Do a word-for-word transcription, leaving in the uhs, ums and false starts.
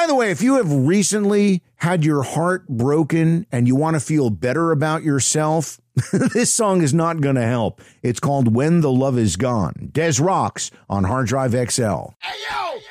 By the way, if you have recently had your heart broken and you want to feel better about yourself, this song is not going to help. It's called When the Love Is Gone. Des Rocks on Hard Drive X L. Hey, yo!